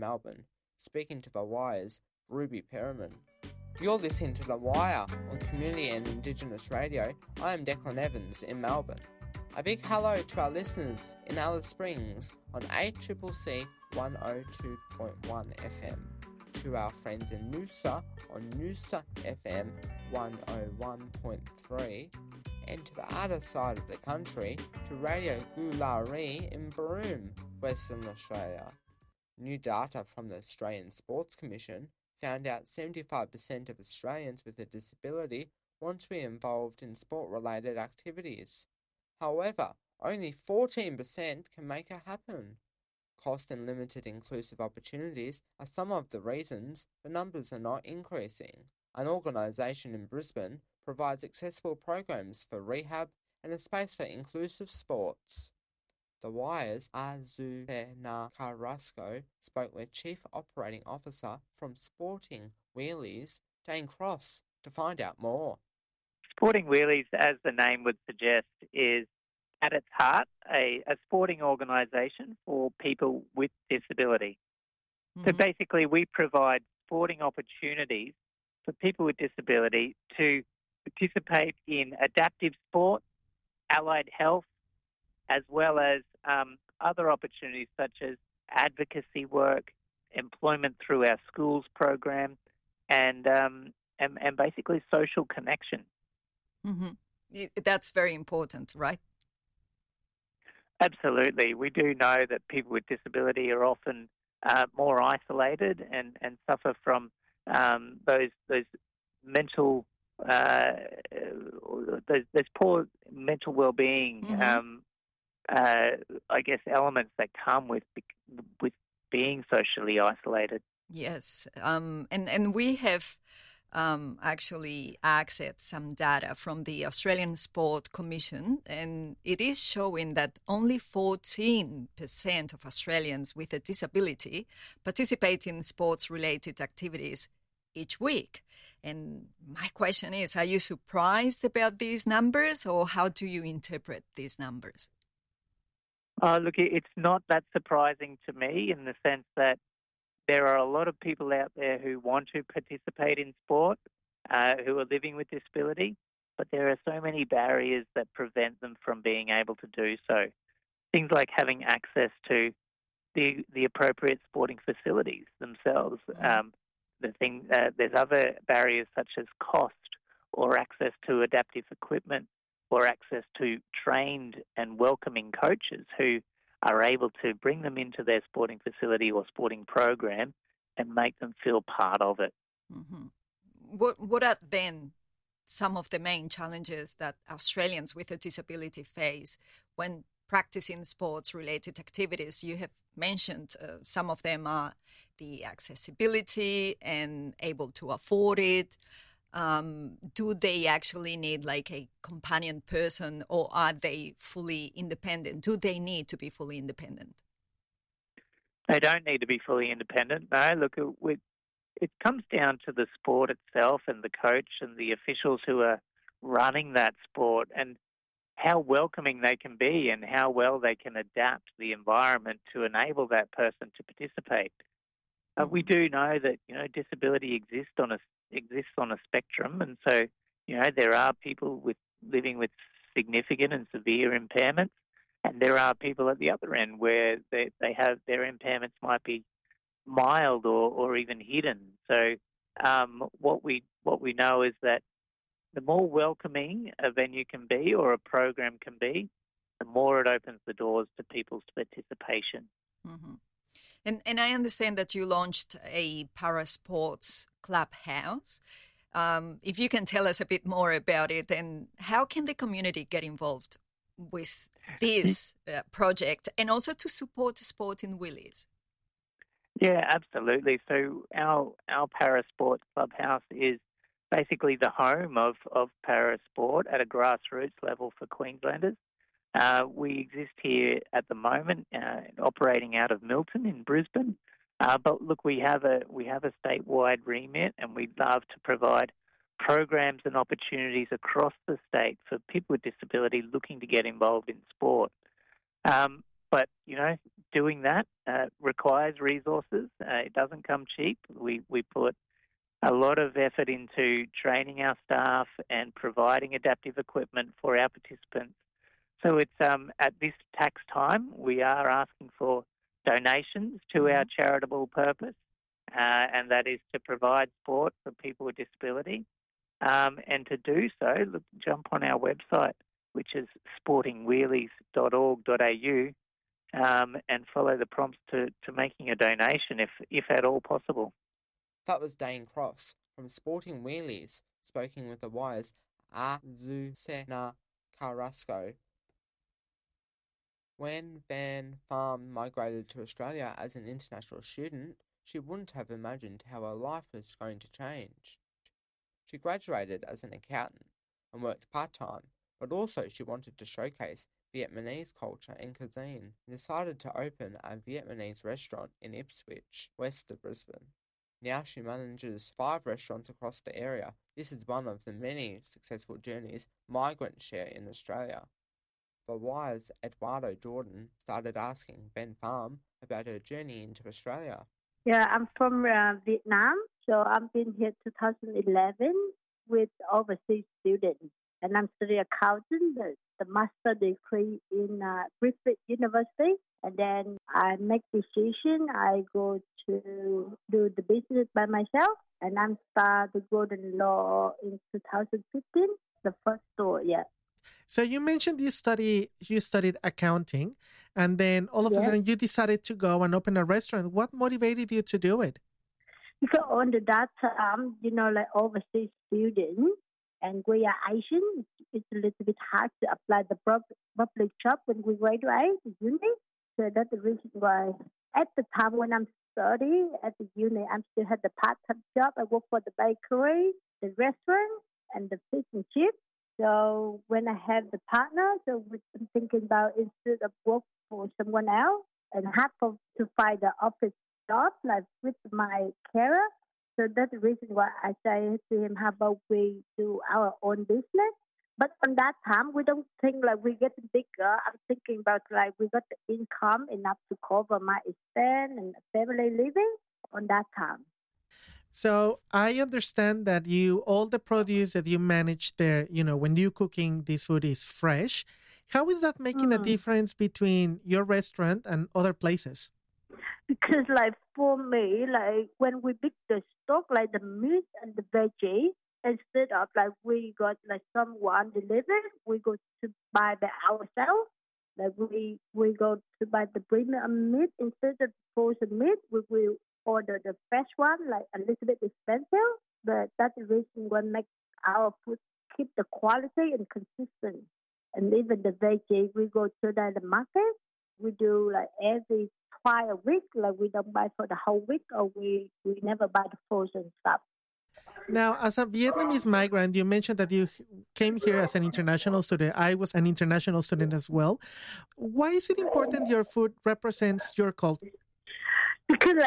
Melbourne, speaking to The Wire's Ruby Perriman. You're listening to The Wire on Community and Indigenous Radio. I am Declan Evans in Melbourne. A big hello to our listeners in Alice Springs on ACCC 102.1 FM, to our friends in Noosa on Noosa FM 101.3, and to the other side of the country to Radio Gulari in Broome, Western Australia. New data from the Australian Sports Commission found out 75% of Australians with a disability want to be involved in sport-related activities. However, only 14% can make it happen. Cost and limited inclusive opportunities are some of the reasons the numbers are not increasing. An organisation in Brisbane provides accessible programs for rehab and a space for inclusive sports. The Wire's Azufena Carrasco spoke with Chief Operating Officer from Sporting Wheelies, Dane Cross, to find out more. Sporting Wheelies, as the name would suggest, is at its heart a sporting organisation for people with disability. So basically we provide sporting opportunities for people with disability to participate in adaptive sport, allied health, as well as other opportunities such as advocacy work, employment through our schools program, and basically social connection. That's very important, right? Absolutely. We do know that people with disability are often more isolated and suffer from those mental those poor mental well-being I guess elements that come with being socially isolated. Yes, and we have actually accessed some data from the Australian Sport Commission, and it is showing that only 14% of Australians with a disability participate in sports-related activities each week. And my question is, are you surprised about these numbers, or how do you interpret these numbers? Look, it's not that surprising to me in the sense that there are a lot of people out there who want to participate in sport, who are living with disability, but there are so many barriers that prevent them from being able to do so. Things like having access to the appropriate sporting facilities themselves. There's other barriers such as cost, or access to adaptive equipment, or access to trained and welcoming coaches who are able to bring them into their sporting facility or sporting program and make them feel part of it. What are then some of the main challenges that Australians with a disability face when practicing sports-related activities? You have mentioned some of them are the accessibility and able to afford it. Do they actually need like a companion person, or are they fully independent? Do they need to be fully independent? They don't need to be fully independent. No, look, it comes down to the sport itself and the coach and the officials who are running that sport and how welcoming they can be and how well they can adapt the environment to enable that person to participate. We do know that disability exists on a spectrum, and so there are people living with significant and severe impairments, and there are people at the other end where they have their impairments might be mild or even hidden. So what we know is that the more welcoming a venue can be or a program can be, the more it opens the doors to people's participation. And I understand that you launched a parasports clubhouse. If you can tell us a bit more about it, and how can the community get involved with this project and also to support sport in Wheelies? Yeah, absolutely. So our parasport clubhouse is basically the home of parasport at a grassroots level for Queenslanders. We exist here at the moment, operating out of Milton in Brisbane. But look, we have a statewide remit, and we'd love to provide programs and opportunities across the state for people with disability looking to get involved in sport. But, doing that requires resources. It doesn't come cheap. We put a lot of effort into training our staff and providing adaptive equipment for our participants. So it's at this tax time, we are asking for donations to our charitable purpose, and that is to provide sport for people with disability. And to do so, jump on our website, which is sportingwheelies.org.au, and follow the prompts to making a donation if at all possible. That was Dane Cross from Sporting Wheelies, speaking with the Wire's Azucena Carrasco. When Van Farm migrated to Australia as an international student, she wouldn't have imagined how her life was going to change. She graduated as an accountant and worked part-time, but also she wanted to showcase Vietnamese culture and cuisine and decided to open a Vietnamese restaurant in Ipswich, west of Brisbane. Now she manages 5 restaurants across the area. This is one of the many successful journeys migrants share in Australia. The Wire's Eduardo Jordan started asking Ben Pham about her journey into Australia. Yeah, I'm from Vietnam, so I've been here 2011 with overseas students, and I'm studying accounting, the master degree in Griffith University, and then I make decision. I go to do the business by myself, and I'm start the Golden Law in 2015, the first store, yeah. So you mentioned you studied accounting, and then all of a sudden you decided to go and open a restaurant. What motivated you to do it? Because on that time, like overseas students, and we are Asian, it's a little bit hard to apply the public job when we graduate the uni. So that's the reason why at the time when I'm studying at the uni, I still had the part-time job. I work for the bakery, the restaurant, and the fish and chips. So when I have the partner, so I'm thinking about instead of work for someone else and have to find the office job like with my career. So that's the reason why I say to him, how about we do our own business? But on that time, we don't think like we're getting bigger. I'm thinking about like we got the income enough to cover my expense and family living on that time. So I understand that all the produce that you manage there, when you're cooking this food is fresh. How is that making a difference between your restaurant and other places? Because like for me, like when we pick the stock, like the meat and the veggie, instead of like we got like someone delivered, we go to buy by ourselves. Like we go to buy the premium meat instead of frozen meat. We will order the fresh one, like a little bit expensive, but that's the reason why make our food keep the quality and consistent. And even the veggie, we go to the market. We do like every twice a week, like we don't buy for the whole week, or we never buy the frozen stuff. Now, as a Vietnamese migrant, you mentioned that you came here as an international student. I was an international student as well. Why is it important your food represents your culture? Because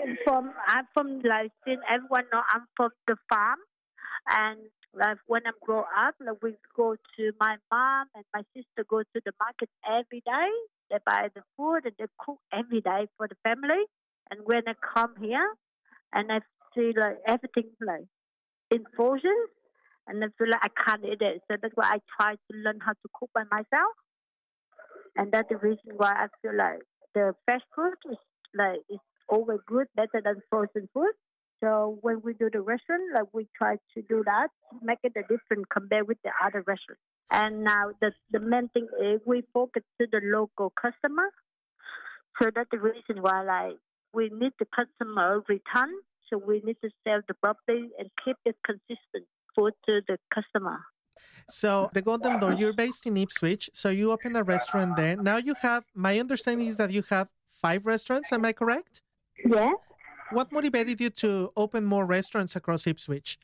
I'm from like since everyone know I'm from the farm, and like when I grow up, like we go to my mom and my sister go to the market every day. They buy the food and they cook every day for the family. And when I come here, and I see like everything like in frozen, and I feel like I can't eat it. So that's why I try to learn how to cook by myself. And that's the reason why I feel like the fresh food is always good, better than frozen food. So when we do the restaurant, like we try to do that, to make it a different compared with the other restaurants. And now the main thing is we focus to the local customer. So that's the reason why like we need the customer return. So we need to sell the property and keep it consistent food to the customer. So the Golden Door, you're based in Ipswich. So you open a restaurant there. Now my understanding is that you have 5 restaurants. Am I correct? Yeah. What motivated you to open more restaurants across Ipswich?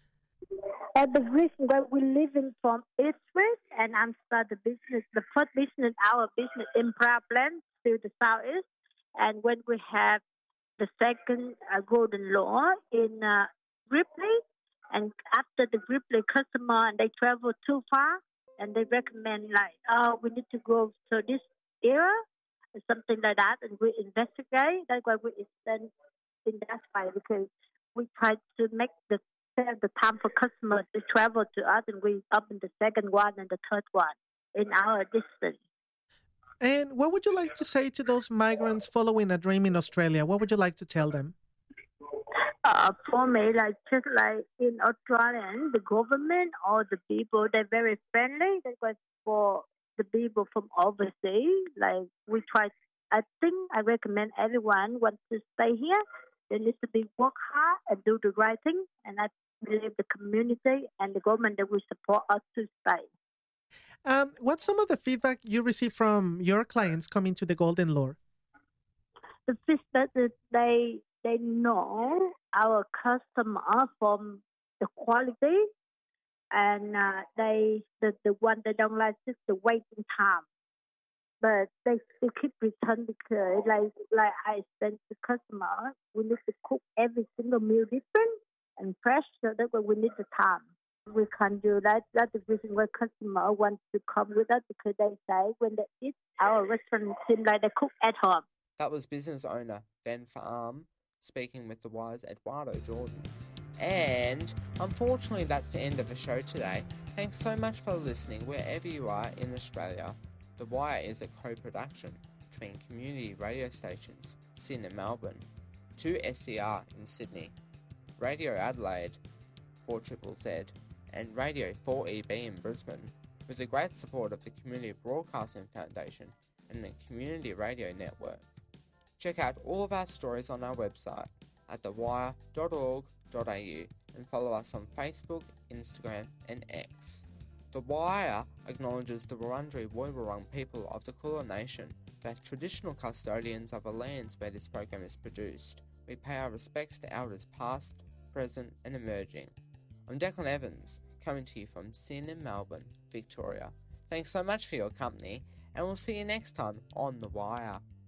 The reason why we living from Ipswich and I'm start the business, the first business, our business in Bradland to the southeast, and when we have the second Golden Law in Ripley, and after the Ripley customer and they travel too far and they recommend like, we need to go to this area, something like that, and we investigate. That's why we extend in that way, because we try to make the time for customers to travel to us, and we open the second one and the third one in our distance. And what would you like to say to those migrants following a dream in Australia? What would you like to tell them? For me, like just like in Australia, the government or the people, they're very friendly. That's why for the people from overseas, like we try. I think I recommend everyone wants to stay here. They need to be work hard and do the right thing. And I believe the community and the government that will support us to stay. What's some of the feedback you receive from your clients coming to the Golden Lure? The feedback is they know our customer from the quality, and the one they don't like is the waiting time. But they keep return because like I said to customer, we need to cook every single meal different and fresh, so that's why we need the time. We can't do that. That's the reason why customer wants to come with us, because they say when they eat our restaurant, it seems like they cook at home. That was business owner Ben Farm speaking with The Wire's Eduardo Jordan. And unfortunately, that's the end of the show today. Thanks so much for listening wherever you are in Australia. The Wire is a co-production between community radio stations, SYN in Melbourne, 2SCR in Sydney, Radio Adelaide, 4ZZZ, and Radio 4EB in Brisbane, with the great support of the Community Broadcasting Foundation and the Community Radio Network. Check out all of our stories on our website at thewire.org.au and follow us on Facebook, Instagram and X. The Wire acknowledges the Wurundjeri Woiwurrung people of the Kulin Nation, the traditional custodians of the lands where this program is produced. We pay our respects to elders past, present and emerging. I'm Declan Evans, coming to you from SYN in Melbourne, Victoria. Thanks so much for your company, and we'll see you next time on The Wire.